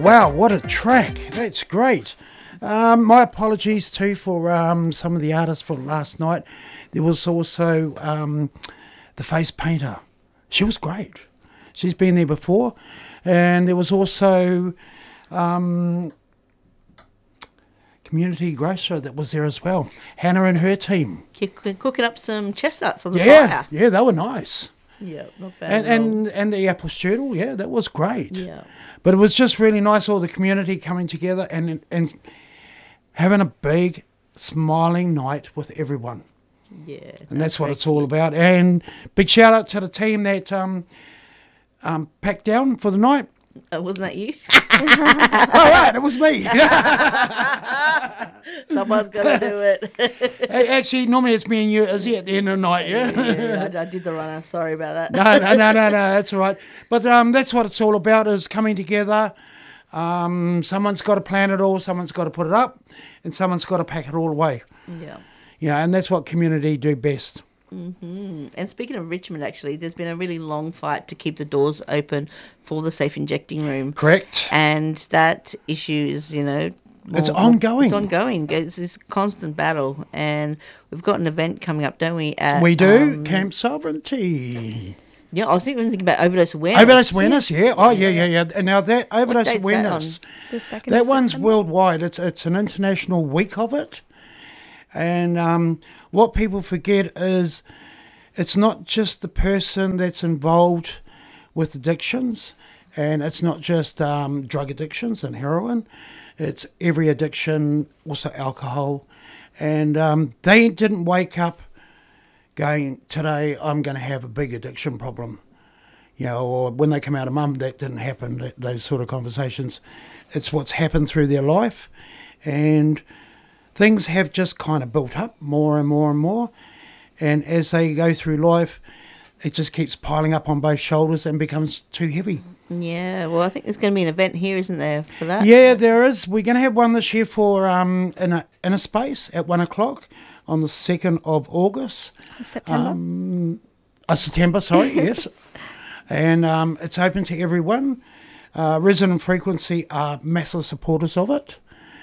Wow, what a track. That's great. My apologies too for some of the artists for last night. There was also the face painter. She was great. She's been there before. And there was also community grocer that was there as well. Hannah and her team. Cooking up some chestnuts on the fire. Yeah, they were nice. Yeah, not bad. And the apple strudel, yeah, that was great. Yeah. But it was just really nice, all the community coming together and having a big, smiling night with everyone. Yeah. And that's what it's all about. And big shout out to the team that packed down for the night. Wasn't that you? All right, it was me. Someone's got to do it. Actually, normally it's me and you, is it, at the end of the night, yeah? I did the runner. Sorry about that. No, that's all right. But that's what it's all about, is coming together. Someone's got to plan it all, someone's got to put it up, and someone's got to pack it all away. Yeah. Yeah, and that's what community do best. Mm-hmm. And speaking of Richmond, actually, there's been a really long fight to keep the doors open for the safe injecting room. Correct. And that issue is, it's ongoing. It's ongoing. It's this constant battle. And we've got an event coming up, don't we? We do. Camp Sovereignty. Yeah, I was even thinking about overdose awareness. Overdose awareness, yeah. Oh, yeah. And now that overdose awareness, that one's worldwide. It's an international week of it. And what people forget is it's not just the person that's involved with addictions, and it's not just drug addictions and heroin. It's every addiction, also alcohol. And they didn't wake up going, today I'm going to have a big addiction problem. Or when they come out of mum, that didn't happen, those sort of conversations. It's what's happened through their life. And things have just kind of built up more and more and more. And as they go through life, it just keeps piling up on both shoulders and becomes too heavy. Yeah, well, I think there's going to be an event here, isn't there, for that? Yeah, there is. We're going to have one this year for in a space at 1 o'clock on the 2nd of August. September? September, sorry, yes. And it's open to everyone. Resident Frequency are massive supporters of it.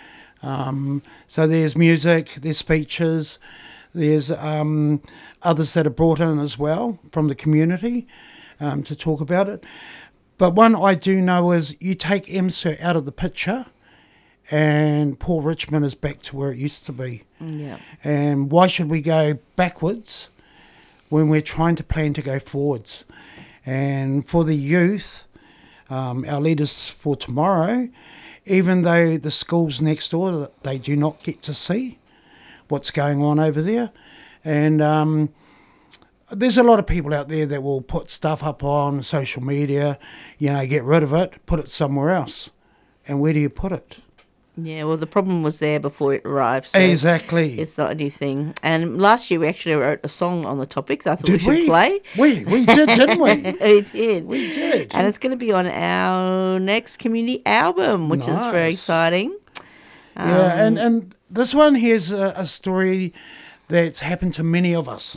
So there's music, there's speeches, there's others that are brought in as well from the community to talk about it. But one I do know is you take MSIR out of the picture and poor Richmond is back to where it used to be. Yeah. And why should we go backwards when we're trying to plan to go forwards? And for the youth, our leaders for tomorrow, even though the schools next door, they do not get to see what's going on over there. And there's a lot of people out there that will put stuff up on social media, get rid of it, put it somewhere else. And where do you put it? Yeah, well, the problem was there before it arrived. So exactly. It's not a new thing. And last year we actually wrote a song on the topics. I thought we should play. We did, didn't we? We did. We did. And it's going to be on our next community album, which is very exciting. Yeah, and this one here's a story that's happened to many of us.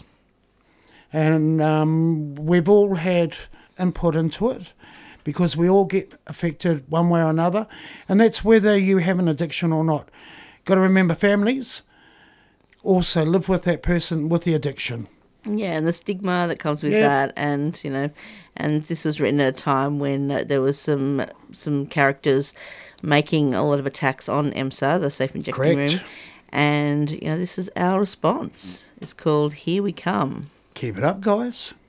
And we've all had input into it, because we all get affected one way or another, and that's whether you have an addiction or not. Got to remember, families also live with that person with the addiction. Yeah, and the stigma that comes with that, and and this was written at a time when there was some characters making a lot of attacks on MSIR, the safe injecting room, and this is our response. It's called "Here We Come." Keep it up, guys.